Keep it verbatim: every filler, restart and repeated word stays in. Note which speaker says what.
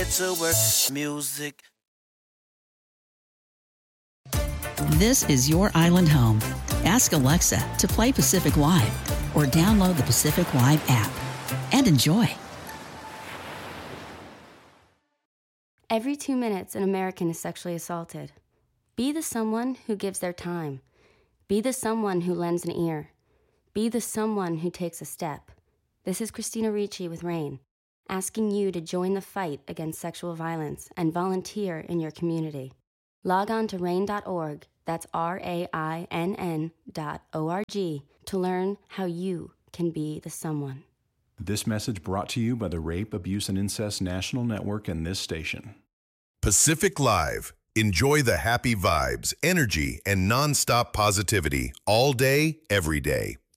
Speaker 1: to work. Music.
Speaker 2: This is your island home. Ask Alexa to play Pacific Live or download the Pacific Live app and enjoy.
Speaker 3: Every two minutes, an American is sexually assaulted. Be the someone who gives their time. Be the someone who lends an ear. Be the someone who takes a step. This is Christina Ricci with RAINN, asking you to join the fight against sexual violence and volunteer in your community. Log on to rainn dot org, that's R A I N N dot O R G, to learn how you can be the someone.
Speaker 4: This message brought to you by the Rape, Abuse, and Incest National Network and this station.
Speaker 5: Pacific Live. Enjoy the happy vibes, energy, and nonstop positivity all day, every day.